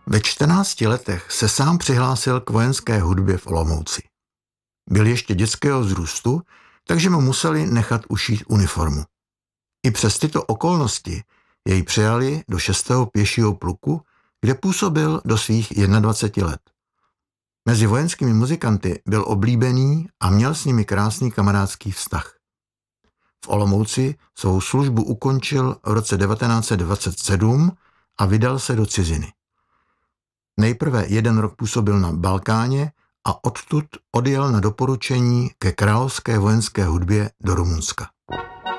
Ve 14 letech se sám přihlásil k vojenské hudbě v Olomouci. Byl ještě dětského vzrůstu, takže mu museli nechat ušít uniformu. I přes tyto okolnosti jej přijali do 6. pěšího pluku, kde působil do svých 21 let. Mezi vojenskými muzikanty byl oblíbený a měl s nimi krásný kamarádský vztah. V Olomouci svou službu ukončil v roce 1927 a vydal se do ciziny. Nejprve 1 rok působil na Balkáně a odtud odjel na doporučení ke královské vojenské hudbě do Rumunska.